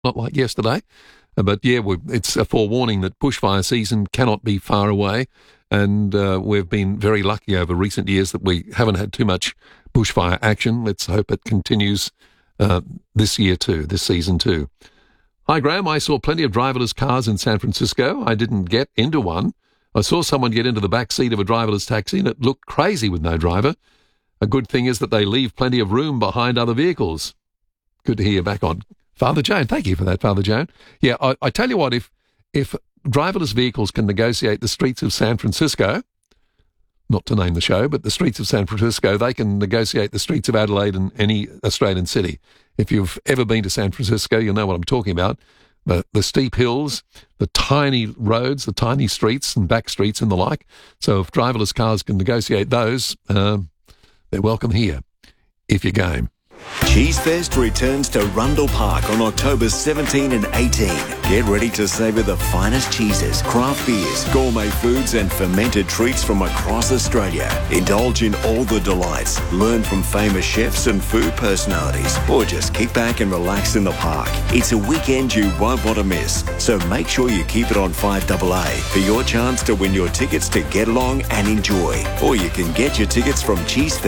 not like yesterday. But yeah, it's a forewarning that bushfire season cannot be far away. And we've been very lucky over recent years that we haven't had too much bushfire action. Let's hope it continues this season too. Hi, Graham. I saw plenty of driverless cars in San Francisco. I didn't get into one. I saw someone get into the back seat of a driverless taxi and it looked crazy with no driver. A good thing is that they leave plenty of room behind other vehicles. Good to hear you back on. Father Joan, thank you for that, Father Joan. Yeah, I tell you what, if driverless vehicles can negotiate the streets of San Francisco, not to name the show, but the streets of San Francisco, they can negotiate the streets of Adelaide and any Australian city. If you've ever been to San Francisco, you'll know what I'm talking about. The steep hills, the tiny roads, the tiny streets and back streets and the like. So if driverless cars can negotiate those, they're welcome here, if you're game. Cheesefest returns to Rundle Park on October 17 and 18. Get ready to savour the finest cheeses, craft beers, gourmet foods and fermented treats from across Australia. Indulge in all the delights, learn from famous chefs and food personalities, or just kick back and relax in the park. It's a weekend you won't want to miss, so make sure you keep it on 5AA for your chance to win your tickets to get along and enjoy. Or you can get your tickets from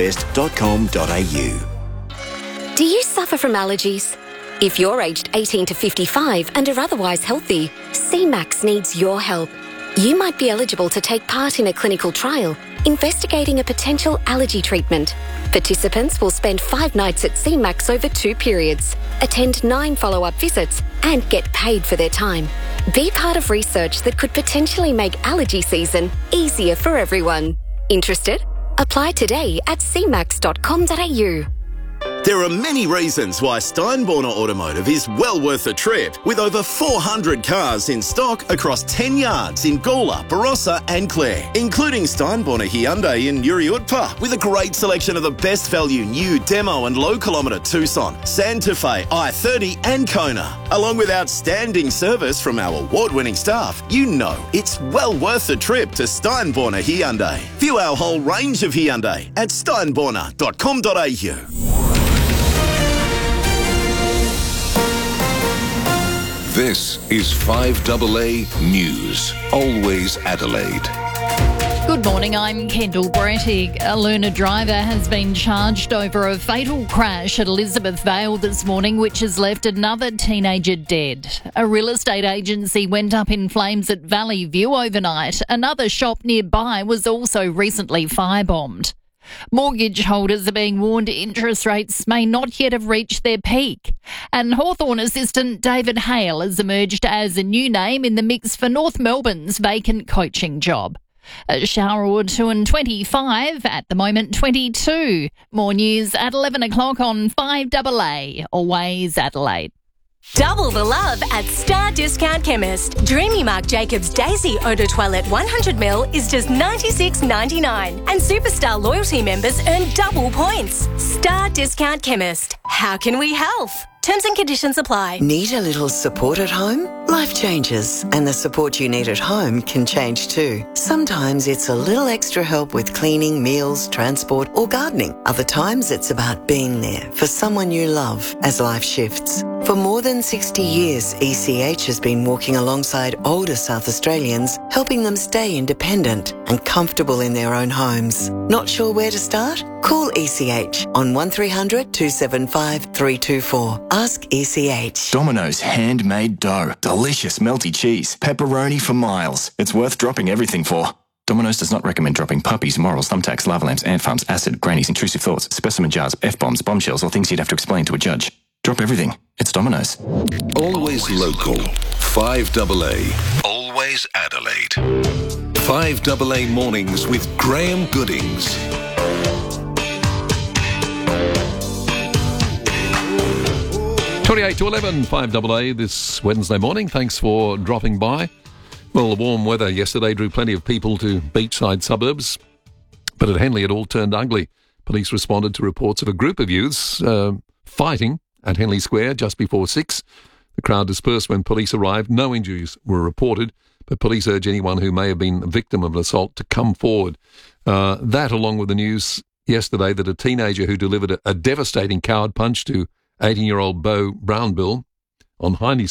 cheesefest.com.au. Do you suffer from allergies? If you're aged 18 to 55 and are otherwise healthy, CMAX needs your help. You might be eligible to take part in a clinical trial investigating a potential allergy treatment. Participants will spend 5 nights at CMAX over 2 periods, attend 9 follow-up visits and get paid for their time. Be part of research that could potentially make allergy season easier for everyone. Interested? Apply today at cmax.com.au. There are many reasons why Steinborner Automotive is well worth a trip, with over 400 cars in stock across 10 yards in Gawler, Barossa and Clare, including Steinborner Hyundai in Uriutpa, with a great selection of the best value new demo and low kilometre Tucson, Santa Fe, i30 and Kona. Along with outstanding service from our award-winning staff, you know it's well worth a trip to Steinborner Hyundai. View our whole range of Hyundai at steinborner.com.au. This is 5AA News, always Adelaide. Good morning, I'm Kendall Brettig. A learner driver has been charged over a fatal crash at Elizabeth Vale this morning, which has left another teenager dead. A real estate agency went up in flames at Valley View overnight. Another shop nearby was also recently firebombed. Mortgage holders are being warned interest rates may not yet have reached their peak. And Hawthorn assistant David Hale has emerged as a new name in the mix for North Melbourne's vacant coaching job. A shower or two and 25, at the moment 22. More news at 11 o'clock on 5AA, always Adelaide. Double the love at Star Discount Chemist. Dreamy Marc Jacobs Daisy Eau de Toilette 100ml is just $96.99. And Superstar loyalty members earn double points. Star Discount Chemist. How can we help? Terms and conditions apply. Need a little support at home? Life changes, and the support you need at home can change too. Sometimes it's a little extra help with cleaning, meals, transport, or gardening. Other times it's about being there for someone you love as life shifts. For more than 60 years, ECH has been walking alongside older South Australians, helping them stay independent and comfortable in their own homes. Not sure where to start? Call ECH on 1300 275 324. Ask ECH. Domino's handmade dough. Delicious melty cheese. Pepperoni for miles. It's worth dropping everything for. Domino's does not recommend dropping puppies, morals, thumbtacks, lava lamps, ant farms, acid, grannies, intrusive thoughts, specimen jars, F-bombs, bombshells, or things you'd have to explain to a judge. Drop everything. It's Domino's. Always local. 5AA. Always Adelaide. 5AA Mornings with Graham Goodings. $28 to 11, 5AA this Wednesday morning. Thanks for dropping by. Well, the warm weather yesterday drew plenty of people to beachside suburbs, but at Henley it all turned ugly. Police responded to reports of a group of youths fighting at Henley Square just before 6. The crowd dispersed when police arrived. No injuries were reported, but police urge anyone who may have been a victim of an assault to come forward. That, along with the news yesterday that a teenager who delivered a devastating coward punch to 18-year-old Beau Brownbill on Hindy